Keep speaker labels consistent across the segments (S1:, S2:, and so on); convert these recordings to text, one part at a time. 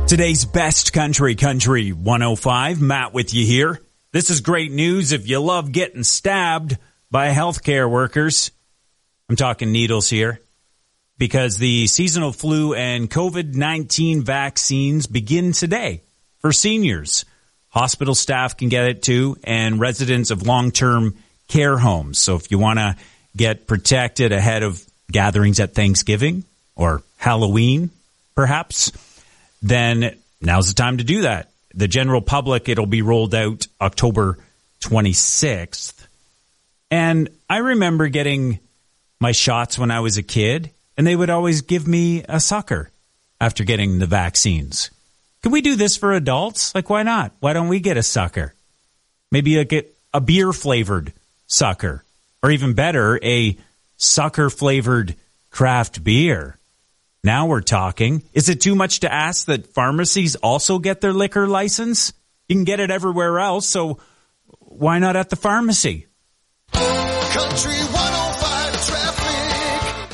S1: Today's best country 105. Matt with you here. This is great news if you love getting stabbed by healthcare workers. I'm talking needles here, because the seasonal flu and COVID-19 vaccines begin today for seniors. Hospital staff can get it too, and residents of long-term care homes. So if you want to get protected ahead of gatherings at Thanksgiving or Halloween, perhaps, then now's the time to do that. The general public, it'll be rolled out October 26th. And I remember getting my shots when I was a kid, and they would always give me a sucker after getting the vaccines. Can we do this for adults? Like, why not? Why don't we get a sucker? Maybe get a beer-flavored sucker. Or even better, a sucker-flavored craft beer. Now we're talking. Is it too much to ask that pharmacies also get their liquor license? You can get it everywhere else, so why not at the pharmacy?
S2: Country 105 traffic.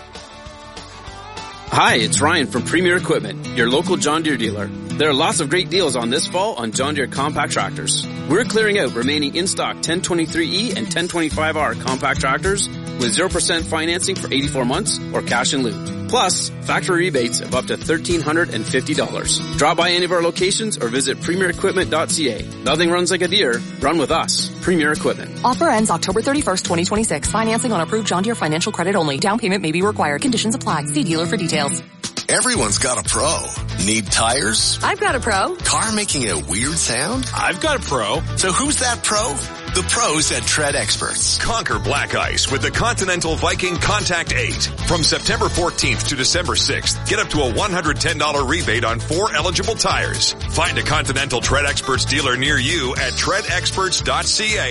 S3: Hi, it's Ryan from Premier Equipment, your local John Deere dealer. There are lots of great deals on this fall on John Deere compact tractors. We're clearing out remaining in-stock 1023E and 1025R compact tractors with 0% financing for 84 months or cash in lieu. Plus, factory rebates of up to $1,350. Drop by any of our locations or visit premierequipment.ca. Nothing runs like a Deere. Run with us. Premier Equipment.
S4: Offer ends October 31st, 2026. Financing on approved John Deere financial credit only. Down payment may be required. Conditions apply. See dealer for details.
S2: Everyone's got a pro. Need tires?
S4: I've got a pro.
S2: Car making a weird sound?
S5: I've got a pro.
S2: So who's that pro? The pros at Tread Experts.
S5: Conquer black ice with the Continental Viking Contact 8. From September 14th to December 6th, get up to a $110 rebate on 4 eligible tires. Find a Continental Tread Experts dealer near you at treadexperts.ca